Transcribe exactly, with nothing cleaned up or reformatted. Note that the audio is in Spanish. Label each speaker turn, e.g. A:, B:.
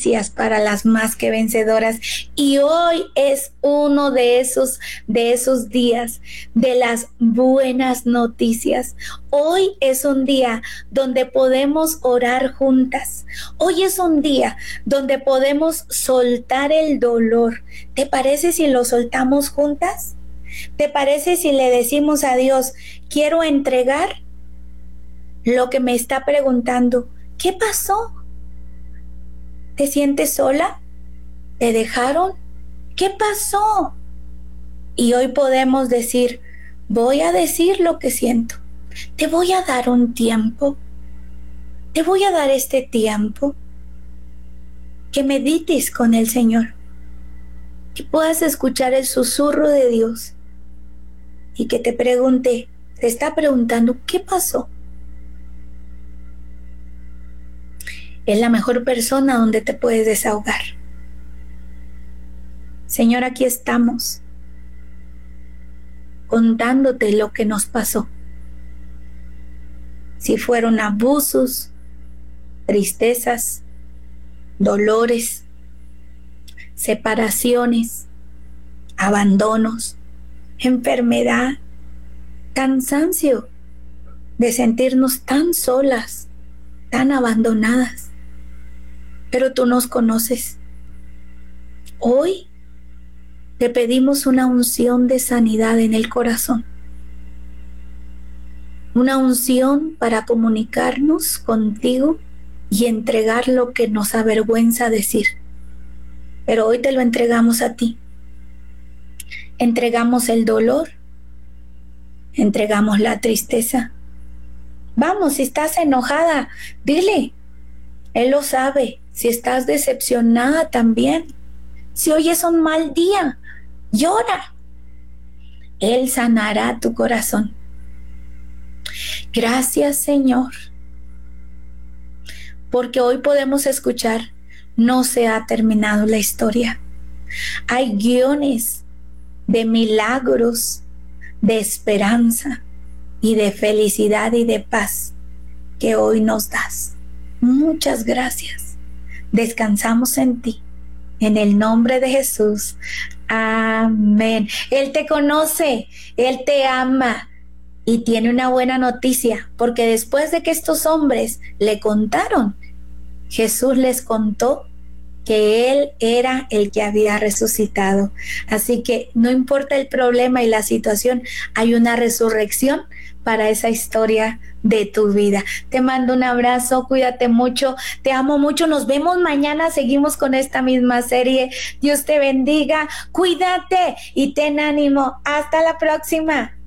A: noticias para las más que vencedoras. Y hoy es uno de esos, de esos días, de las buenas noticias. Hoy es un día donde podemos orar juntas. Hoy es un día donde podemos soltar el dolor. ¿Te parece si lo soltamos juntas? ¿Te parece si le decimos a Dios, quiero entregar lo que me está preguntando? ¿Qué pasó? ¿Te sientes sola? ¿Te dejaron? ¿Qué pasó? Y hoy podemos decir, voy a decir lo que siento. Te voy a dar un tiempo. Te voy a dar este tiempo. Que medites con el Señor. Que puedas escuchar el susurro de Dios. Y que te pregunte, te está preguntando, ¿qué pasó? Es la mejor persona donde te puedes desahogar. Señor, aquí estamos contándote lo que nos pasó. Si fueron abusos, tristezas, dolores, separaciones, abandonos, enfermedad, cansancio de sentirnos tan solas, tan abandonadas. Pero tú nos conoces. Hoy te pedimos una unción de sanidad en el corazón. Una unción para comunicarnos contigo y entregar lo que nos avergüenza decir. Pero hoy te lo entregamos a ti. Entregamos el dolor. Entregamos la tristeza. Vamos, si estás enojada, dile. Él lo sabe. Si estás decepcionada también. Si hoy es un mal día, llora. Él sanará tu corazón. Gracias, Señor. Porque hoy podemos escuchar, no se ha terminado la historia. Hay guiones de milagros, de esperanza y de felicidad y de paz que hoy nos das. Muchas gracias. Descansamos en ti, en el nombre de Jesús. Amén. Él te conoce, Él te ama y tiene una buena noticia, porque después de que estos hombres le contaron, Jesús les contó que Él era el que había resucitado. Así que no importa el problema y la situación, hay una resurrección para esa historia de tu vida. Te mando un abrazo, cuídate mucho, te amo mucho, nos vemos mañana, seguimos con esta misma serie. Dios te bendiga, cuídate y ten ánimo. Hasta la próxima.